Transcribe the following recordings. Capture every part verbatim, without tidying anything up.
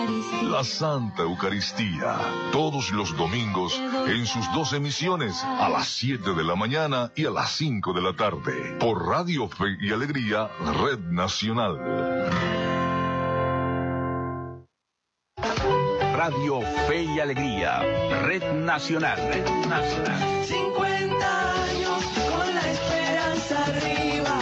La Santa Eucaristía, todos los domingos en sus dos emisiones, a las siete de la mañana y a las cinco de la tarde, por Radio Fe y Alegría, Red Nacional. Radio Fe y Alegría, Red Nacional. Red Nacional. cincuenta años con la esperanza arriba.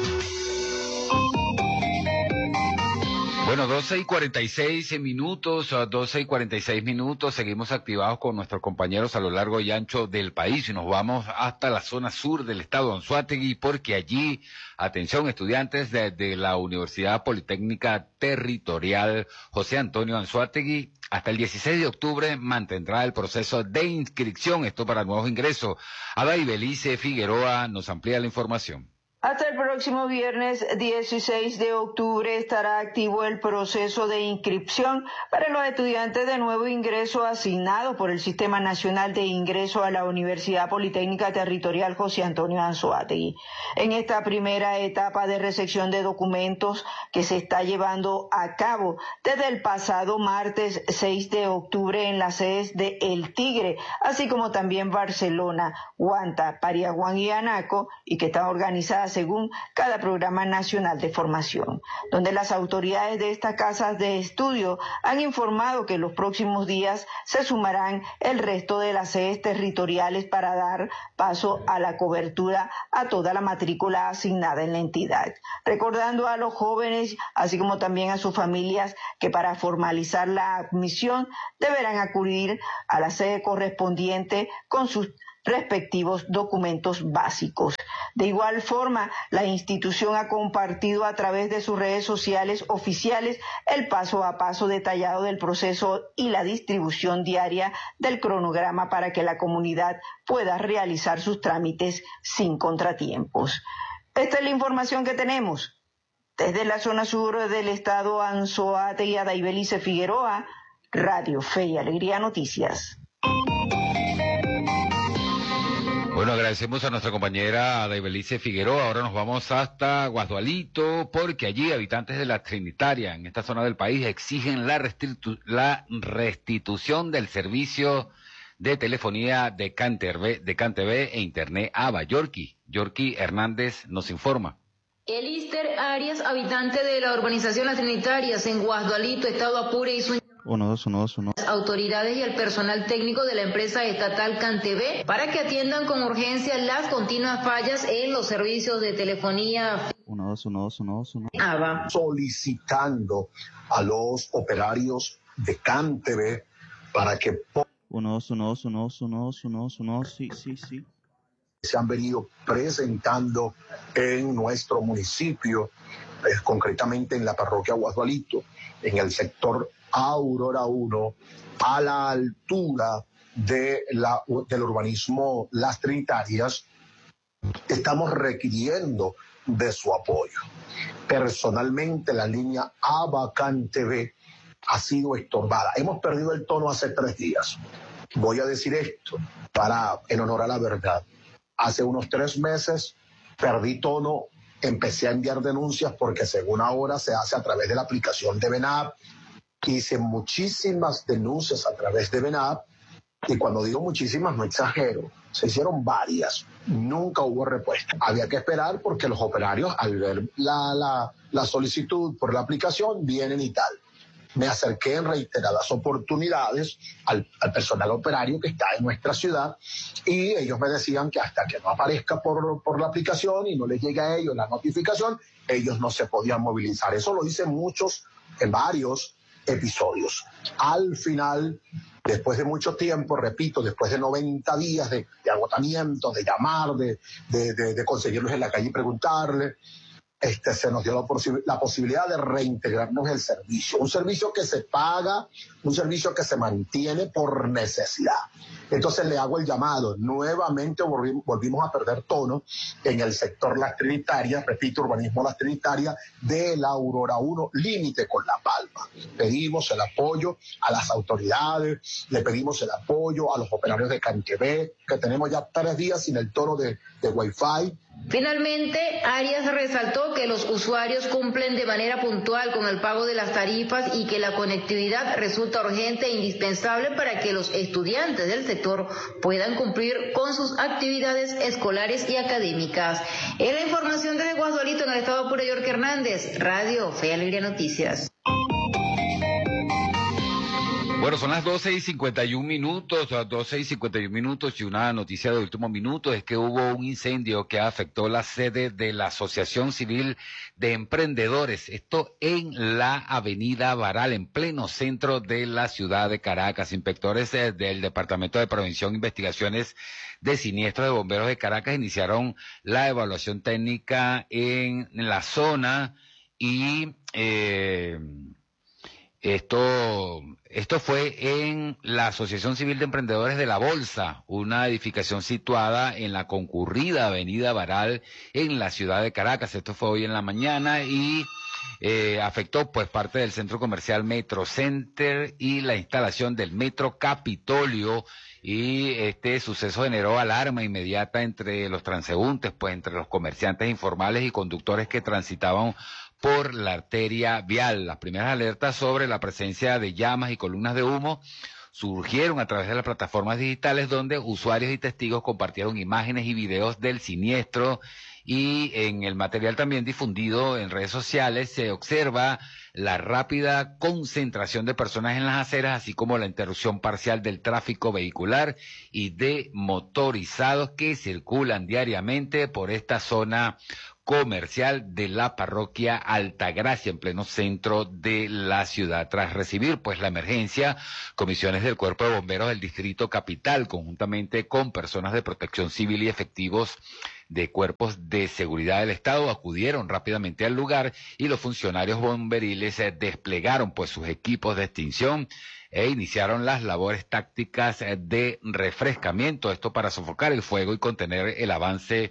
Bueno, doce y cuarenta y seis minutos, doce y cuarenta y seis minutos, seguimos activados con nuestros compañeros a lo largo y ancho del país y nos vamos hasta la zona sur del estado de Anzoátegui porque allí, atención estudiantes de, de la Universidad Politécnica Territorial José Antonio Anzoátegui, hasta el dieciséis de octubre mantendrá el proceso de inscripción, esto para nuevos ingresos. Ada Ibelice Figueroa nos amplía la información. Hasta el próximo viernes dieciséis de octubre estará activo el proceso de inscripción para los estudiantes de nuevo ingreso asignados por el Sistema Nacional de Ingreso a la Universidad Politécnica Territorial José Antonio Anzoátegui. En esta primera etapa de recepción de documentos que se está llevando a cabo desde el pasado martes seis de octubre en las sedes de El Tigre, así como también Barcelona, Huanta, Pariaguán y Anaco, y que están organizadas según cada programa nacional de formación, donde las autoridades de estas casas de estudio han informado que en los próximos días se sumarán el resto de las sedes territoriales para dar paso a la cobertura a toda la matrícula asignada en la entidad. Recordando a los jóvenes, así como también a sus familias, que para formalizar la admisión deberán acudir a la sede correspondiente con sus respectivos documentos básicos. De igual forma, la institución ha compartido a través de sus redes sociales oficiales el paso a paso detallado del proceso y la distribución diaria del cronograma para que la comunidad pueda realizar sus trámites sin contratiempos. Esta es la información que tenemos. Desde la zona sur del estado Anzoátegui, Ada Ibelice Figueroa, Radio Fe y Alegría Noticias. Bueno, agradecemos a nuestra compañera Ada Ibelice Figueroa. Ahora nos vamos hasta Guasdualito, porque allí habitantes de la Trinitaria, en esta zona del país, exigen la, restitu la restitución del servicio de telefonía de CanTV, de CanTV e Internet A B A. Yorky, Yorky Hernández nos informa. Elister Arias, habitante de la urbanización Las Trinitarias en Guasdualito, estado Apure, y su Uno, dos, uno, dos, uno. Las autoridades y el personal técnico de la empresa estatal CanTV para que atiendan con urgencia las continuas fallas en los servicios de telefonía. Uno, dos, uno, dos, uno, dos, uno. A B A. Solicitando a los operarios de CanTV para que Uno, dos, uno, dos, uno, dos, uno, dos, uno, dos, uno, dos, sí, sí, sí. se han venido presentando en nuestro municipio, eh, concretamente en la parroquia Guasdualito, en el sector Aurora uno, a la altura de la, del urbanismo Las Trinitarias, estamos requiriendo de su apoyo. Personalmente, la línea A B A CanTV ha sido estorbada. Hemos perdido el tono hace tres días. Voy a decir esto para en honor a la verdad. Hace unos tres meses perdí tono, empecé a enviar denuncias porque según ahora se hace a través de la aplicación de Venap. Hice muchísimas denuncias a través de Venap y cuando digo muchísimas no exagero, se hicieron varias, nunca hubo respuesta. Había que esperar porque los operarios al ver la, la, la solicitud por la aplicación vienen y tal. Me acerqué en reiteradas oportunidades al, al personal operario que está en nuestra ciudad y ellos me decían que hasta que no aparezca por, por la aplicación y no les llegue a ellos la notificación, ellos no se podían movilizar. Eso lo dicen muchos, en varios episodios. Al final, después de mucho tiempo, repito, después de noventa días de, de agotamiento, de llamar, de, de, de, de conseguirlos en la calle y preguntarle, Este, se nos dio la, posi- la posibilidad de reintegrarnos el servicio, un servicio que se paga, un servicio que se mantiene por necesidad. Entonces le hago el llamado, nuevamente volvimos, volvimos a perder tono en el sector Las Trinitarias, repito, urbanismo Las Trinitarias, de la Aurora uno, límite con La Palma. Pedimos el apoyo a las autoridades, le pedimos el apoyo a los operarios de CanTV, que tenemos ya tres días sin el tono de, de Wi-Fi, Finalmente, Arias resaltó que los usuarios cumplen de manera puntual con el pago de las tarifas y que la conectividad resulta urgente e indispensable para que los estudiantes del sector puedan cumplir con sus actividades escolares y académicas. En la información desde Guasdualito, en el estado Apure, York Hernández, Radio Fe y Alegría Noticias. Bueno, son las doce y cincuenta y un minutos, las doce y cincuenta y un minutos, y una noticia de último minuto es que hubo un incendio que afectó la sede de la Asociación Civil de Emprendedores, esto en la avenida Baral, en pleno centro de la ciudad de Caracas. Inspectores eh, del Departamento de Prevención e Investigaciones de Siniestros de Bomberos de Caracas iniciaron la evaluación técnica en la zona y... Eh, Esto, esto fue en la Asociación Civil de Emprendedores de La Bolsa, una edificación situada en la concurrida avenida Baral en la ciudad de Caracas. Esto fue hoy en la mañana y eh, afectó pues parte del centro comercial Metro Center y la instalación del Metro Capitolio. Y este suceso generó alarma inmediata entre los transeúntes, pues entre los comerciantes informales y conductores que transitaban por la arteria vial. Las primeras alertas sobre la presencia de llamas y columnas de humo surgieron a través de las plataformas digitales donde usuarios y testigos compartieron imágenes y videos del siniestro, y en el material también difundido en redes sociales se observa la rápida concentración de personas en las aceras, así como la interrupción parcial del tráfico vehicular y de motorizados que circulan diariamente por esta zona comercial de la parroquia Altagracia, en pleno centro de la ciudad. Tras recibir pues la emergencia, comisiones del Cuerpo de Bomberos del Distrito Capital, conjuntamente con personas de protección civil y efectivos de cuerpos de seguridad del Estado, acudieron rápidamente al lugar y los funcionarios bomberiles eh, desplegaron pues sus equipos de extinción e iniciaron las labores tácticas eh, de refrescamiento, esto para sofocar el fuego y contener el avance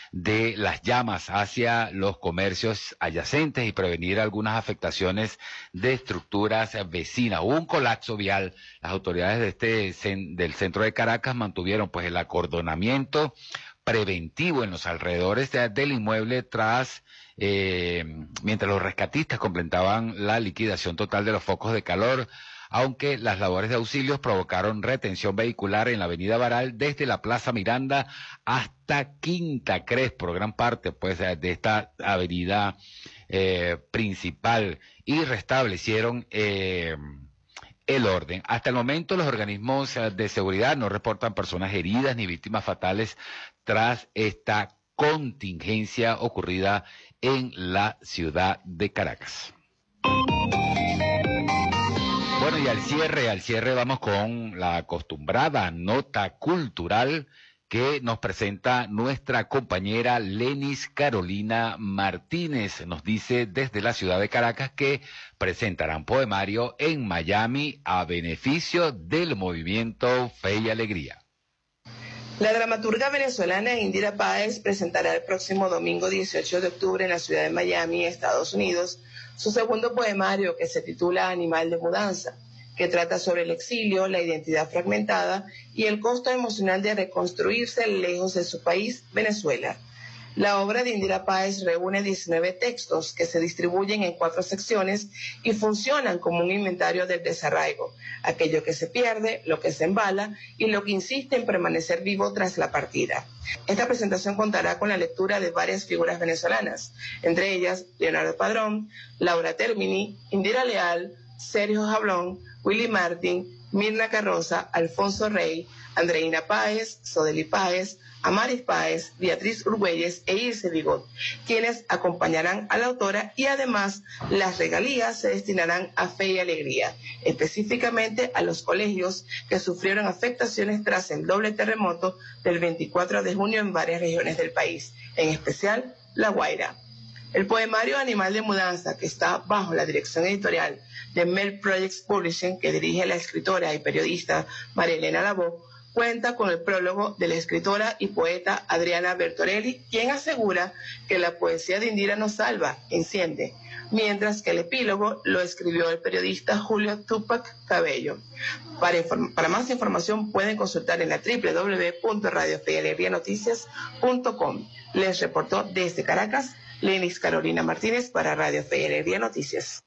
de las llamas hacia los comercios adyacentes y prevenir algunas afectaciones de estructuras vecinas. Hubo un colapso vial. Las autoridades de este del centro de Caracas mantuvieron pues el acordonamiento preventivo en los alrededores de, del inmueble tras eh, mientras los rescatistas completaban la liquidación total de los focos de calor, aunque las labores de auxilios provocaron retención vehicular en la avenida Baral desde la Plaza Miranda hasta Quinta Crespo, gran parte pues de esta avenida eh, principal, y restablecieron eh, el orden. Hasta el momento los organismos de seguridad no reportan personas heridas ni víctimas fatales tras esta contingencia ocurrida en la ciudad de Caracas. Bueno, y al cierre, al cierre vamos con la acostumbrada nota cultural que nos presenta nuestra compañera Lenis Carolina Martínez. Nos dice desde la ciudad de Caracas que presentarán poemario en Miami a beneficio del movimiento Fe y Alegría. La dramaturga venezolana Indira Páez presentará el próximo domingo dieciocho de octubre en la ciudad de Miami, Estados Unidos, su segundo poemario, que se titula Animal de Mudanza, que trata sobre el exilio, la identidad fragmentada y el costo emocional de reconstruirse lejos de su país, Venezuela. La obra de Indira Páez reúne diecinueve textos que se distribuyen en cuatro secciones y funcionan como un inventario del desarraigo, aquello que se pierde, lo que se embala y lo que insiste en permanecer vivo tras la partida. Esta presentación contará con la lectura de varias figuras venezolanas, entre ellas Leonardo Padrón, Laura Termini, Indira Leal, Sergio Jablón, Willy Martin, Mirna Carroza, Alfonso Rey, Andreina Páez, Sodeli Páez, Amaris Páez, Beatriz Urgüelles e Ilse Bigot, quienes acompañarán a la autora, y además las regalías se destinarán a Fe y Alegría, específicamente a los colegios que sufrieron afectaciones tras el doble terremoto del veinticuatro de junio en varias regiones del país, en especial La Guaira. El poemario Animal de Mudanza, que está bajo la dirección editorial de Mel Projects Publishing, que dirige la escritora y periodista María Elena Lavó, cuenta con el prólogo de la escritora y poeta Adriana Bertorelli, quien asegura que la poesía de Indira nos salva, enciende, mientras que el epílogo lo escribió el periodista Julio Tupac Cabello. Para, inform- para más información pueden consultar en la doble u doble u doble u punto radio fe y alegría noticias punto com. Les reportó desde Caracas Lenis Carolina Martínez para Radio Fe y Alegría Noticias.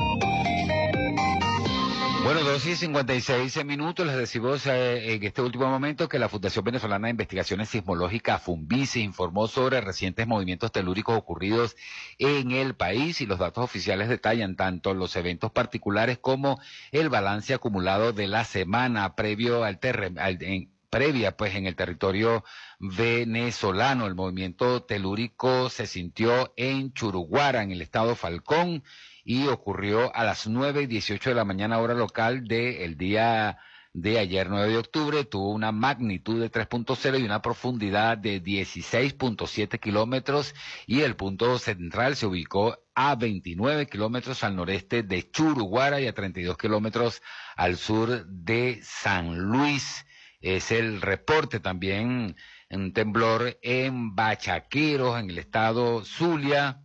Bueno, dos y cincuenta y seis minutos, les decimos eh, en este último momento que la Fundación Venezolana de Investigaciones Sismológicas, FUNVISI, informó sobre recientes movimientos telúricos ocurridos en el país y los datos oficiales detallan tanto los eventos particulares como el balance acumulado de la semana previo al terremoto. Previa, pues, en el territorio venezolano. El movimiento telúrico se sintió en Churuguara, en el estado Falcón, y ocurrió a las nueve y dieciocho de la mañana, hora local del día de ayer, nueve de octubre. Tuvo una magnitud de tres punto cero y una profundidad de dieciséis punto siete kilómetros, y el punto central se ubicó a veintinueve kilómetros al noreste de Churuguara y a treinta y dos kilómetros al sur de San Luis. Es el reporte. También un temblor en Bachaqueros, en el estado Zulia.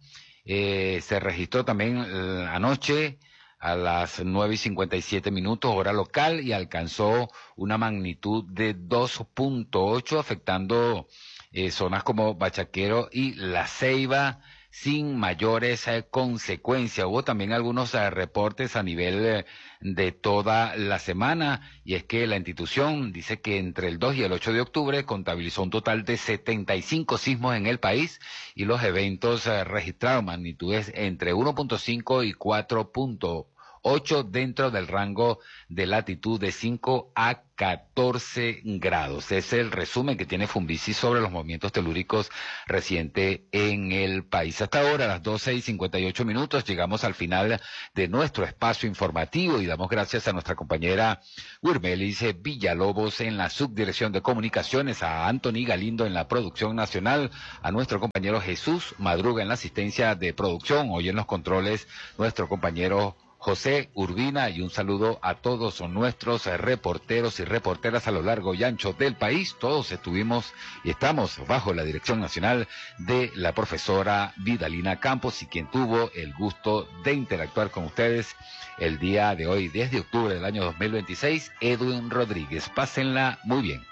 Eh, se registró también eh, anoche a las nueve y cincuenta y siete minutos, hora local, y alcanzó una magnitud de dos punto ocho, afectando eh, zonas como Bachaquero y La Ceiba, sin mayores eh, consecuencias. Hubo también algunos eh, reportes a nivel eh, de toda la semana, y es que la institución dice que entre el dos y el ocho de octubre contabilizó un total de setenta y cinco sismos en el país, y los eventos eh, registraron magnitudes entre uno punto cinco y cuatro punto ocho dentro del rango de latitud de cinco a catorce grados. Es el resumen que tiene FUNVISI sobre los movimientos telúricos recientes en el país. Hasta ahora, a las doce y cincuenta y ocho minutos, llegamos al final de nuestro espacio informativo y damos gracias a nuestra compañera Wirmelis Villalobos en la subdirección de comunicaciones, a Anthony Galindo en la producción nacional, a nuestro compañero Jesús Madruga en la asistencia de producción, hoy en los controles nuestro compañero José Urbina, y un saludo a todos nuestros reporteros y reporteras a lo largo y ancho del país. Todos estuvimos y estamos bajo la dirección nacional de la profesora Vidalina Campos, y quien tuvo el gusto de interactuar con ustedes el día de hoy, diez de octubre del año dos mil veintiséis, Edwin Rodríguez. Pásenla muy bien.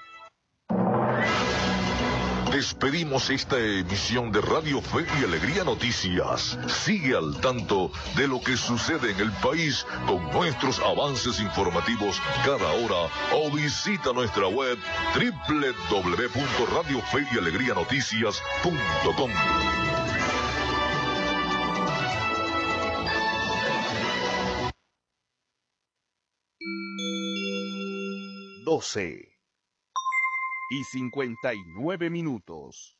Despedimos esta emisión de Radio Fe y Alegría Noticias. Sigue al tanto de lo que sucede en el país con nuestros avances informativos cada hora, o visita nuestra web doble u doble u doble u punto radio fe y alegría noticias punto com. doce y cincuenta y nueve minutos.